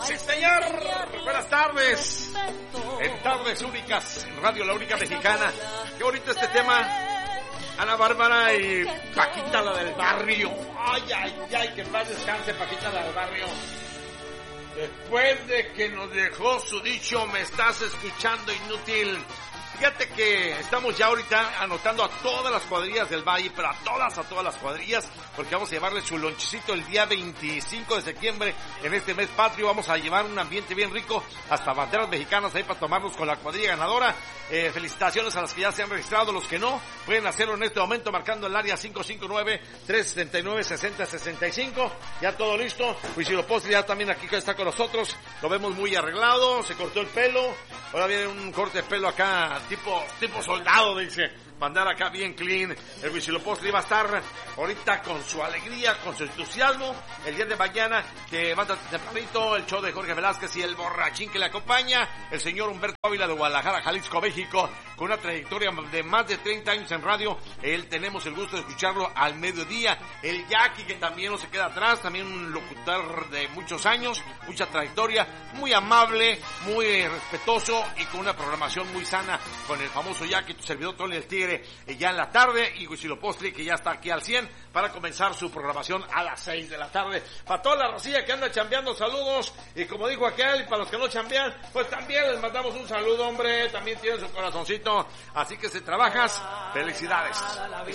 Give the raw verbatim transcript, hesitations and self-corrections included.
Sí, señor. Buenas tardes. En Tardes Únicas, en Radio La Única Mexicana. Qué bonito este tema. Ana Bárbara y Paquita, la del barrio. Ay, ay, ay, que en paz descanse Paquita, la del barrio. Después de que nos dejó su dicho, me estás escuchando, inútil. Fíjate que estamos ya ahorita anotando a todas las cuadrillas del Valle, pero a todas, a todas las cuadrillas, porque vamos a llevarles su lonchecito el día veinticinco de septiembre, en este mes patrio. Vamos a llevar un ambiente bien rico, hasta banderas mexicanas ahí para tomarnos con la cuadrilla ganadora. Eh, felicitaciones a las que ya se han registrado, los que no, pueden hacerlo en este momento marcando el área cinco cinco nueve, tres siete nueve, seis cero seis cinco. Ya todo listo. Huitzilopochtli ya también aquí está con nosotros, lo vemos muy arreglado, se cortó el pelo, ahora viene un corte de pelo acá, tipo, tipo soldado, dice, mandar acá bien clean. El Huitzilopochtli va a estar ahorita con su alegría, con su entusiasmo, el día de mañana, que va a estar tempranito, el show de Jorge Velázquez y el borrachín que le acompaña, el señor Humberto Ávila de Guadalajara, Jalisco, México, con una trayectoria de más de treinta años en radio. Él tenemos el gusto de escucharlo al mediodía. El Jackie, que también no se queda atrás, también un locutor de muchos años, mucha trayectoria, muy amable, muy respetuoso y con una programación muy sana, con el famoso Jackie, tu servidor Tony el Tigre, eh, ya en la tarde, y Huitzilopochtli, que ya está aquí al cien para comenzar su programación a las seis de la tarde. Para toda la racilla que anda chambeando, saludos, y como dijo aquel, y para los que no chambean, pues también les mandamos un saludo, hombre, también tienen su corazoncito, así que si trabajas, felicidades.